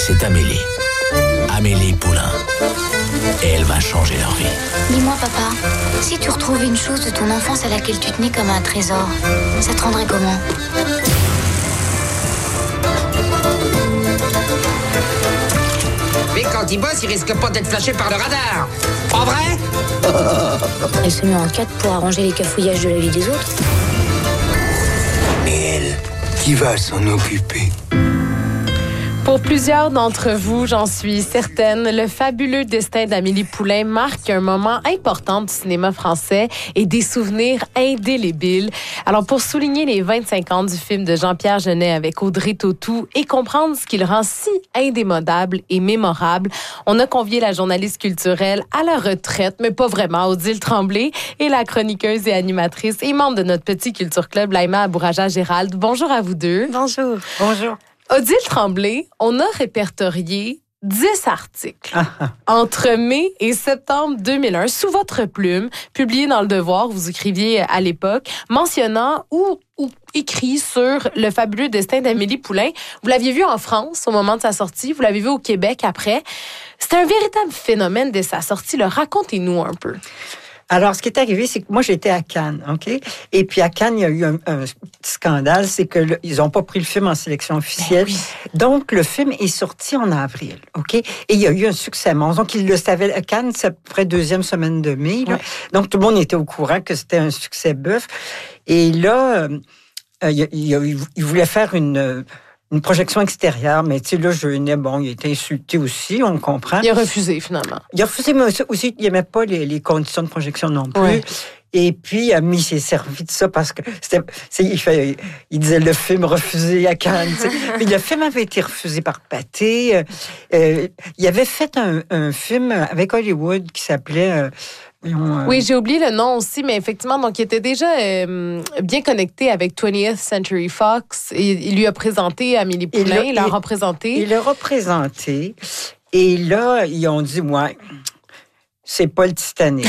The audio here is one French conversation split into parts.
c'est Amélie. Amélie Poulain. Et elle va changer leur vie. Dis-moi, papa, si tu retrouvais une chose de ton enfance à laquelle tu tenais comme un trésor, ça te rendrait comment? Mais quand il bosse, il risque pas d'être flashé par le radar. Pas vrai? Elle se met en quatre pour arranger les cafouillages de la vie des autres. Et elle, qui va s'en occuper? Pour plusieurs d'entre vous, j'en suis certaine, le fabuleux destin d'Amélie Poulain marque un moment important du cinéma français et des souvenirs indélébiles. Alors, pour souligner les 25 ans du film de Jean-Pierre Jeunet avec Audrey Tautou et comprendre ce qui le rend si indémodable et mémorable, on a convié la journaliste culturelle à la retraite, mais pas vraiment, Odile Tremblay, et la chroniqueuse et animatrice et membre de notre petit Culture Club, Laïma Abouraja-Gérald. Bonjour à vous deux. Bonjour. Bonjour. Odile Tremblay, on a répertorié 10 articles entre mai et septembre 2001 sous votre plume, publiés dans Le Devoir, vous écriviez à l'époque, mentionnant ou écrit sur le fabuleux destin d'Amélie Poulain. Vous l'aviez vu en France au moment de sa sortie, vous l'avez vu au Québec après. C'était un véritable phénomène dès sa sortie. Racontez-nous un peu. Alors, ce qui est arrivé, c'est que moi, j'étais à Cannes, OK? Et puis, à Cannes, il y a eu un petit scandale, c'est que ils n'ont pas pris le film en sélection officielle. Oui. Donc, le film est sorti en avril, OK? Et il y a eu un succès monstre. Donc, ils le savaient. À Cannes, c'est à peu près deuxième semaine de mai. Là. Donc, tout le monde était au courant que c'était un succès bœuf. Et là, il voulait faire une projection extérieure, mais tu sais, là, Jeunet, bon, il a été insulté aussi, on comprend. Il a refusé, finalement. Il a refusé, mais aussi, il n'aimait pas les conditions de projection non plus. Ouais. Et puis, il s'est servi de ça parce que il disait le film refusé à Cannes. Puis le film avait été refusé par Pathé. Il avait fait un film avec Hollywood qui s'appelait... Oui, j'ai oublié le nom aussi, mais effectivement, donc il était déjà bien connecté avec 20th Century Fox. Et il lui a présenté Amélie Poulain, il l'a représenté. Il l'a représenté. Et là, ils ont dit, ouais, c'est pas le Titanic.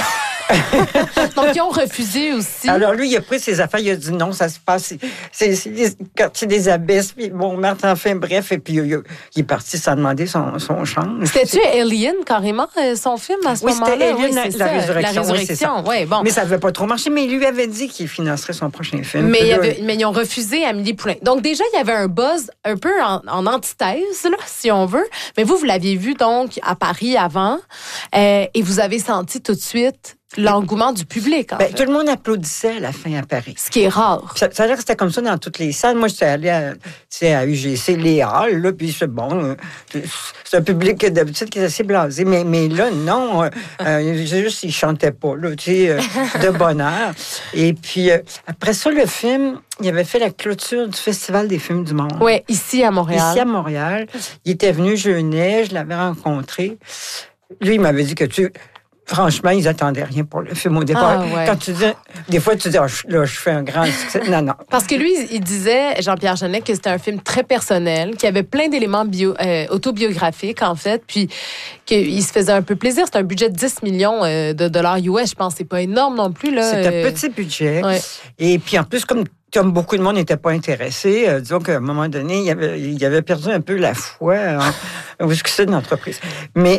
Donc, ils ont refusé aussi. Alors, lui, il a pris ses affaires, il a dit non, ça se passe, c'est des abysses, puis bon, enfin, bref, et puis il est parti sans demander son change. C'était-tu Alien, carrément, son film, à ce moment-là? Oui, c'était Alien, la Résurrection. La Résurrection, oui, bon. Mais ça n'avait pas trop marché, mais il lui avait dit qu'il financerait son prochain film. Mais ils ont refusé Amélie Poulain. Donc, déjà, il y avait un buzz un peu en antithèse, là, si on veut. Mais vous l'aviez vu, donc, à Paris avant, et vous avez senti tout de suite l'engouement du public. Tout le monde applaudissait à la fin à Paris. Ce qui est rare. Ça a l'air que c'était comme ça dans toutes les salles. Moi, j'étais allée à UGC, les halles, là, puis c'est bon. C'est un public d'habitude qui est assez blasé. Mais là, non. Juste, ils chantaient pas, là, tu sais, de bonheur. Et puis, après ça, le film, il avait fait la clôture du Festival des films du monde. Oui, ici à Montréal. Ici à Montréal. Il était venu Jeunet, je l'avais rencontré. Lui, il m'avait dit que franchement, ils n'attendaient rien pour le film au départ. Ah, ouais. Quand tu dis, des fois, tu dis, je fais un grand succès. Non. Parce que lui, il disait, Jean-Pierre Jeunet, que c'était un film très personnel, qui avait plein d'éléments autobiographiques, en fait, puis qu'il se faisait un peu plaisir. C'est un budget de 10 millions de dollars US, je pense. C'est pas énorme non plus, là. C'est un petit budget. Ouais. Et puis, en plus, comme beaucoup de monde n'était pas intéressé, disons qu'à un moment donné, il avait perdu un peu la foi au succès de l'entreprise. Mais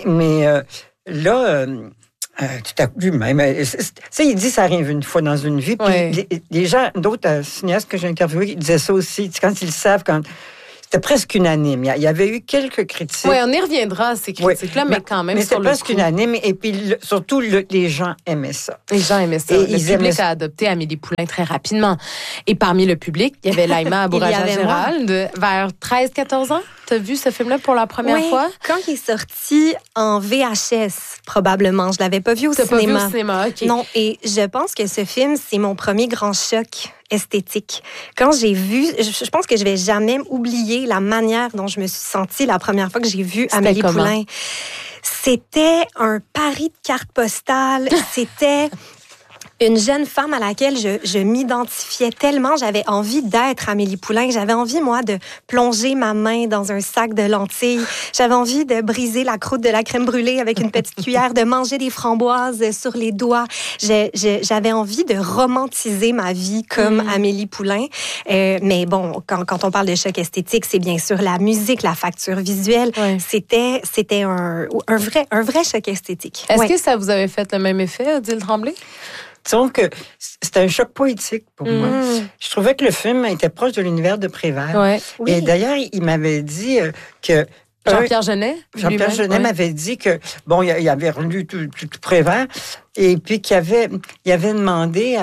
là... tout à coup, lui-même. Il dit ça arrive une fois dans une vie. Puis les gens, d'autres cinéastes que j'ai interviewés, ils disaient ça aussi. Quand ils le savent, c'était presque unanime. Il y avait eu quelques critiques. Oui, on y reviendra à ces critiques-là, mais quand même. Mais c'était presque unanime. Et puis, surtout, les gens aimaient ça. Les gens aimaient ça. Le public a adopté Amélie Poulain très rapidement. Et parmi le public, il y avait Laïma Abouraja-Gérald, vers 13-14 ans. T'as vu ce film-là pour la première fois? Quand il est sorti en VHS, probablement. Je l'avais pas vu au cinéma. Pas vu au cinéma, OK. Non, et je pense que ce film, c'est mon premier grand choc esthétique. Quand j'ai vu, je pense que je vais jamais oublier la manière dont je me suis sentie la première fois que j'ai vu Amélie Poulain. C'était un pari de carte postale. C'était une jeune femme à laquelle je m'identifiais tellement. J'avais envie d'être Amélie Poulain. J'avais envie, moi, de plonger ma main dans un sac de lentilles. J'avais envie de briser la croûte de la crème brûlée avec une petite cuillère, de manger des framboises sur les doigts. J'avais envie de romantiser ma vie comme Amélie Poulain. Mais bon, quand on parle de choc esthétique, c'est bien sûr la musique, la facture visuelle. Ouais. C'était un vrai choc esthétique. Est-ce que ça vous avait fait le même effet, Odile Tremblay? Disons que c'était un choc poétique pour moi. Je trouvais que le film était proche de l'univers de Prévert. Ouais. Oui. Et d'ailleurs, il m'avait dit que... Jean-Pierre Jeunet? Jean-Pierre Jeunet m'avait dit que, bon, il avait relu tout Prévert, et puis qu'il avait demandé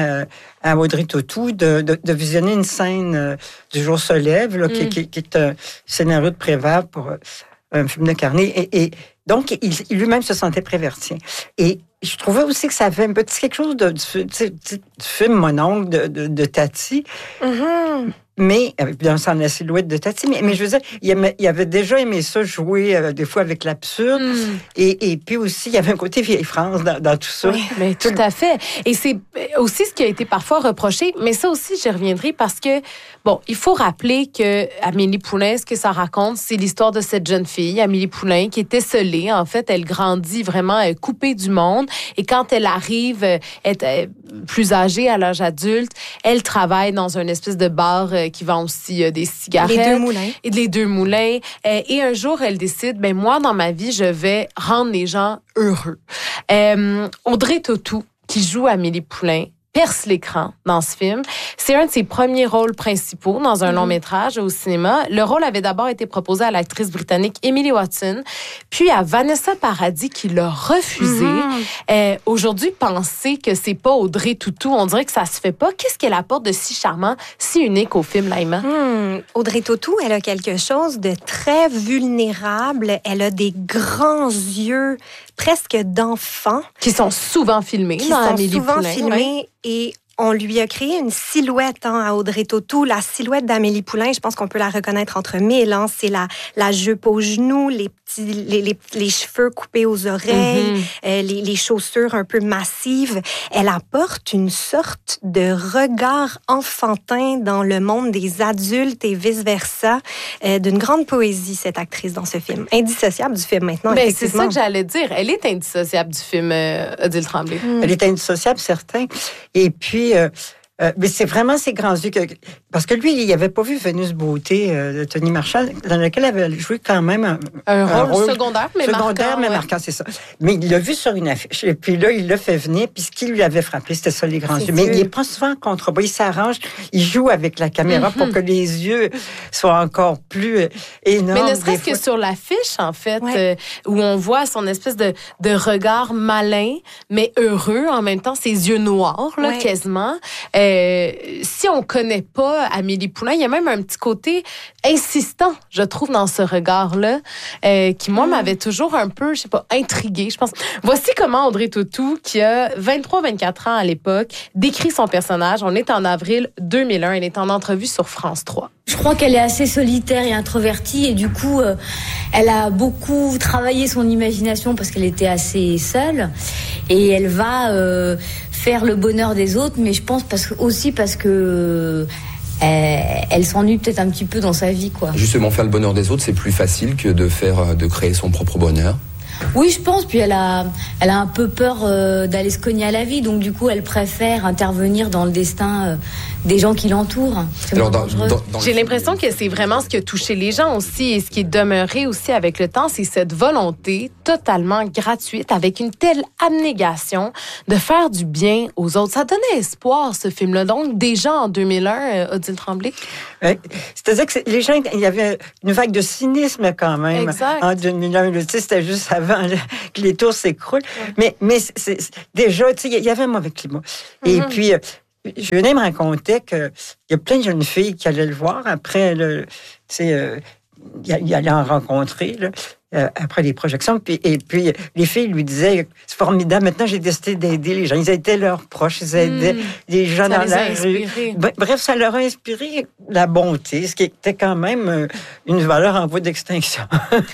à Audrey Tautou de visionner une scène du jour se lève, là, qui est un scénario de Prévert pour un film de Carnet. Et donc, il lui-même se sentait prévertien. Et je trouvais aussi que ça avait un petit quelque chose du film Mon oncle de Tati. Mais, dans la silhouette de Tati, mais je veux dire, il avait déjà aimé ça, jouer des fois avec l'absurde. Et puis aussi, il y avait un côté vieille France dans tout ça. Oui, mais tout à fait. Et c'est aussi ce qui a été parfois reproché, mais ça aussi, j'y reviendrai parce que, bon, il faut rappeler que Amélie Poulain, ce que ça raconte, c'est l'histoire de cette jeune fille, Amélie Poulain, qui est esseulée. En fait, elle grandit vraiment coupée du monde. Et quand elle arrive, être plus âgée, à l'âge adulte, elle travaille dans une espèce de bar qui vend aussi des cigarettes. Les Deux Moulins. Et les Deux Moulins. Et un jour, elle décide, ben moi, dans ma vie, je vais rendre les gens heureux. Audrey Tautou, qui joue Amélie Poulain, perce l'écran dans ce film. C'est un de ses premiers rôles principaux dans un long-métrage au cinéma. Le rôle avait d'abord été proposé à l'actrice britannique Emily Watson, puis à Vanessa Paradis qui l'a refusé. Aujourd'hui, penser que c'est pas Audrey Tautou, on dirait que ça se fait pas. Qu'est-ce qu'elle apporte de si charmant, si unique au film, Laïma? Audrey Tautou, elle a quelque chose de très vulnérable. Elle a des grands yeux presque d'enfant. Qui sont souvent filmés dans Amélie Poulain. Et on lui a créé une silhouette à Audrey Tautou. La silhouette d'Amélie Poulain, je pense qu'on peut la reconnaître entre mille. C'est la jupe aux genoux, les cheveux coupés aux oreilles, les chaussures un peu massives. Elle apporte une sorte de regard enfantin dans le monde des adultes et vice-versa. D'une grande poésie, cette actrice dans ce film. Indissociable du film maintenant, c'est ça que j'allais dire. Elle est indissociable du film, Odile Tremblay. Elle est indissociable, certain. Et puis... mais c'est vraiment ses grands yeux. Parce que lui, il n'avait pas vu Vénus Beauté de Tony Marshall, dans lequel elle avait joué quand même un rôle secondaire, mais marquant, c'est ça. Mais il l'a vu sur une affiche. Et puis là, il l'a fait venir. Puis ce qui lui avait frappé, c'était ça, les grands yeux. Mais il n'est pas souvent en contrebas. Il s'arrange. Il joue avec la caméra pour que les yeux soient encore plus énormes. Mais ne serait-ce que sur l'affiche, en fait, où on voit son espèce de regard malin, mais heureux, en même temps, ses yeux noirs, là, quasiment. Si on connaît pas Amélie Poulain, il y a même un petit côté insistant, je trouve, dans ce regard-là, qui, moi, m'avait toujours un peu, je sais pas, intriguée, je pense. Voici comment Audrey Tautou, qui a 23-24 ans à l'époque, décrit son personnage. On est en avril 2001. Elle est en entrevue sur France 3. Je crois qu'elle est assez solitaire et introvertie et du coup, elle a beaucoup travaillé son imagination parce qu'elle était assez seule et elle va faire le bonheur des autres, mais je pense aussi parce que elle s'ennuie peut-être un petit peu dans sa vie, quoi. Justement, faire le bonheur des autres, c'est plus facile que de créer son propre bonheur. Oui, je pense. Puis elle a un peu peur d'aller se cogner à la vie, donc du coup, elle préfère intervenir dans le destin des gens qui l'entourent. Alors, j'ai l'impression que c'est vraiment ce qui a touché les gens aussi, et ce qui est demeuré aussi avec le temps, c'est cette volonté totalement gratuite, avec une telle abnégation de faire du bien aux autres. Ça donnait espoir, ce film-là. Donc, déjà en 2001, Odile Tremblay. C'est-à-dire que les gens, il y avait une vague de cynisme quand même. Exact. En 2001, c'était juste avant que les tours s'écroulent. Mais déjà, il y avait un mauvais climat. Et puis, Jeunet me racontait qu'il y a plein de jeunes filles qui allaient le voir après, il allait en rencontrer, là. après les projections. Et puis, les filles lui disaient, c'est formidable, maintenant j'ai décidé d'aider les gens. Ils aidaient leurs proches, ils aidaient les gens dans la rue. Bref, ça leur a inspiré la bonté, ce qui était quand même une valeur en voie d'extinction.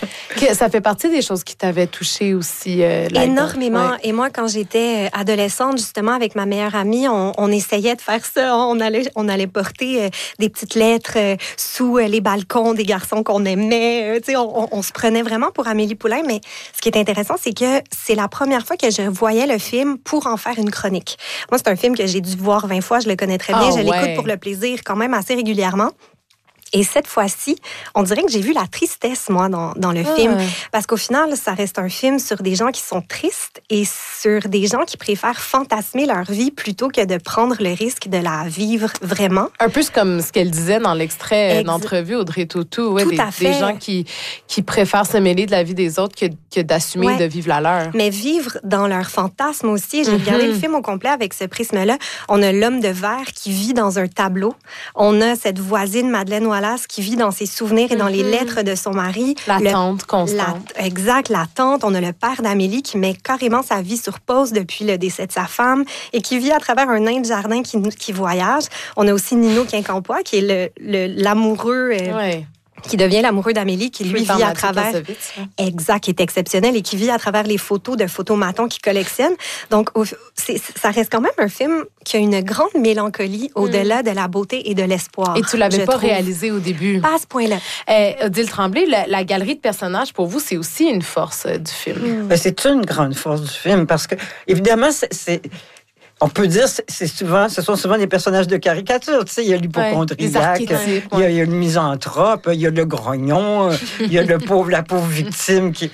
Ça fait partie des choses qui t'avaient touché aussi. Énormément. Ouais. Et moi, quand j'étais adolescente, justement, avec ma meilleure amie, on essayait de faire ça. On allait porter des petites lettres sous les balcons des garçons qu'on aimait. On se prenait vraiment pour Amélie Poulain. Mais ce qui est intéressant, c'est que c'est la première fois que je voyais le film pour en faire une chronique. Moi, c'est un film que j'ai dû voir 20 fois. Je le connais très bien. Je l'écoute pour le plaisir quand même assez régulièrement. Et cette fois-ci, on dirait que j'ai vu la tristesse, moi, dans le film. Parce qu'au final, ça reste un film sur des gens qui sont tristes et sur des gens qui préfèrent fantasmer leur vie plutôt que de prendre le risque de la vivre vraiment. Un peu comme ce qu'elle disait dans l'extrait d'entrevue, Audrey Tautou. Ouais, Tout à fait. Des gens qui préfèrent se mêler de la vie des autres que d'assumer de vivre la leur. Mais vivre dans leur fantasme aussi. J'ai regardé le film au complet avec ce prisme-là. On a l'homme de verre qui vit dans un tableau. On a cette voisine, Madeleine Wallace, qui vit dans ses souvenirs et dans les lettres de son mari. La tante constante. Exact, la tante. On a le père d'Amélie qui met carrément sa vie sur pause depuis le décès de sa femme et qui vit à travers un nain de jardin qui voyage. On a aussi Nino Quincampoix, qui est l'amoureux... qui devient l'amoureux d'Amélie, qui lui vit à travers... Exact, qui est exceptionnel et qui vit à travers les photos de photomatons qu'il collectionne. Donc, ça reste quand même un film qui a une grande mélancolie au-delà de la beauté et de l'espoir. Et tu l'avais pas réalisé au début. Pas à ce point-là. Odile Tremblay, la galerie de personnages, pour vous, c'est aussi une force du film. C'est une grande force du film parce que, évidemment, on peut dire ce sont souvent des personnages de caricature. Tu sais, il y a l'hypocondriaque, il y a le misanthrope, il y a le grognon, il y a la pauvre victime qui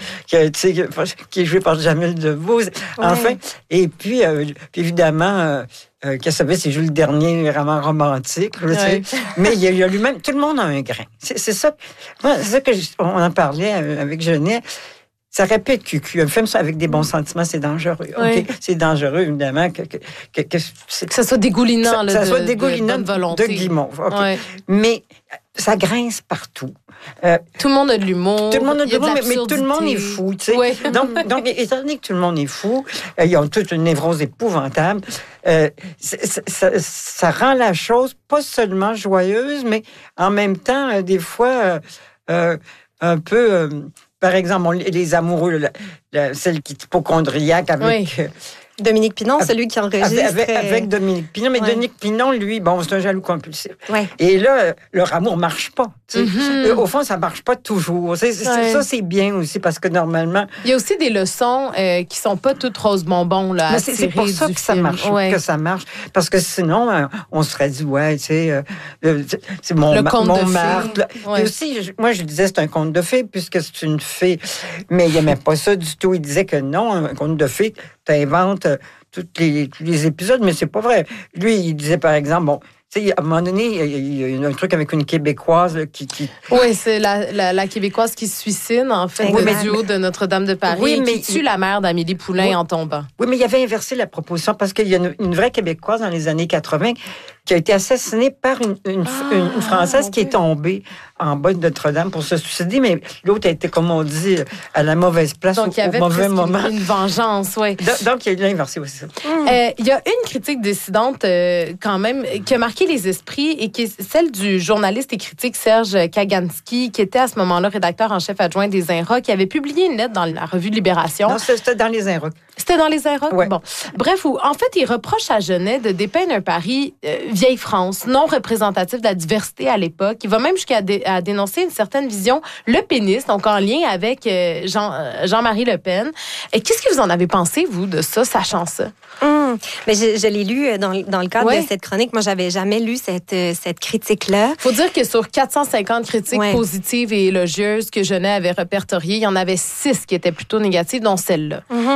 est jouée par Jamil Debbouze. Enfin, et puis évidemment, Cassavetes, il joue le dernier roman romantique. Mais il y a lui-même, tout le monde a un grain. C'est ça. Moi, c'est ça on en parlait avec Genet. Ça répète cucu. Un film avec des bons sentiments, c'est dangereux. Okay? C'est dangereux, évidemment. Que ça soit dégoulinant. Ça soit dégoulinant de guimauve. Okay? Mais ça grince partout. Tout le monde a de l'humour. Tout le monde a de l'humour, mais tout le monde est fou. Tu sais. Donc, étant donné que tout le monde est fou, ils ont toute une névrose épouvantable. Ça rend la chose pas seulement joyeuse, mais en même temps, des fois, un peu... Par exemple, les amoureux, celle qui est hypocondriaque avec... Dominique Pinon, celui qui enregistre... Avec Dominique Pinon. Mais Dominique Pinon, lui, c'est un jaloux compulsif. Et là, leur amour marche pas. Au fond, ça marche pas toujours. Ça, c'est bien aussi, parce que normalement... Il y a aussi des leçons qui sont pas toutes roses bonbons, là, c'est pour ça que ça marche. Que ça marche. Parce que sinon, on serait dit, c'est mon marque. Et aussi, moi, je disais, c'est un conte de fées, puisque c'est une fée. Mais il n'aimait pas ça du tout. Il disait que non, un conte de fées, t'inventes tous les épisodes, mais c'est pas vrai. Lui, il disait, par exemple, tu sais, à un moment donné, il y a un truc avec une Québécoise qui... Oui, c'est la Québécoise qui se suicide, en fait, le duo de Notre-Dame de Paris, qui tue la mère d'Amélie Poulain en tombant. Oui, mais il avait inversé la proposition, parce qu'il y a une vraie Québécoise dans les années 80 qui a été assassinée par une Française qui est tombée en bas de Notre-Dame pour se suicider, mais l'autre a été, comme on dit, à la mauvaise place au mauvais moment. Une vengeance, oui. Donc, il y a eu inversé aussi ça. Il y a une critique dissidente, quand même, qui a marqué les esprits et qui est celle du journaliste et critique Serge Kaganski, qui était à ce moment-là rédacteur en chef adjoint des Inrocks, qui avait publié une lettre dans la revue Libération. Non, c'était dans les Inrocks. C'était dans les Inrocks? Oui. Bon. Bref, en fait, il reproche à Genet de dépeindre un Paris vieille France, non représentatif de la diversité à l'époque. Il va même jusqu'à dénoncer une certaine vision lepéniste, donc en lien avec Jean-Marie Le Pen. Et qu'est-ce que vous en avez pensé, vous, de ça, sachant ça? Mais je l'ai lu dans le cadre de cette chronique. Moi, j'avais jamais lu cette critique-là. Faut dire que sur 450 critiques positives et élogieuses que Genet avait répertoriées, il y en avait 6 qui étaient plutôt négatives, dont celle-là.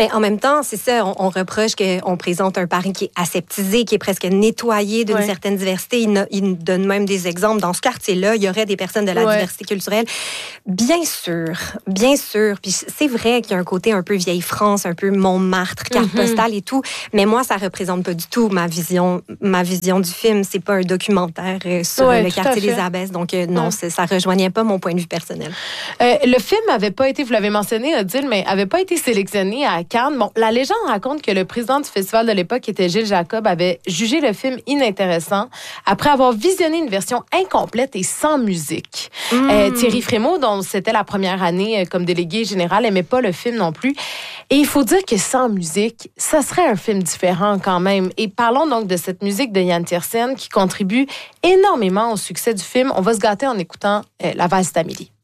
Mais en même temps, c'est ça, on reproche qu'on présente un Paris qui est aseptisé, qui est presque nettoyé d'une certaine diversité. Il nous donne même des exemples. Dans ce quartier-là, il y aurait des personnes de la diversité culturelle. Bien sûr. Puis c'est vrai qu'il y a un côté un peu vieille France, un peu Montmartre, carte postale et tout. Mais moi, ça représente pas du tout ma vision du film. C'est pas un documentaire sur le quartier des Abbesses. Donc non, ça rejoignait pas mon point de vue personnel. Le film avait pas été, vous l'avez mentionné, Odile, mais avait pas été sélectionné à Cannes. Bon, la légende raconte que le président du festival de l'époque, qui était Gilles Jacob, avait jugé le film inintéressant après avoir visionné une version incomplète et sans musique. Thierry Frémaux, dont c'était la première année comme délégué général, aimait pas le film non plus. Et il faut dire que sans musique, ça serait un film différent quand même. Et parlons donc de cette musique de Yann Tiersen qui contribue énormément au succès du film. On va se gâter en écoutant La valse d'Amélie.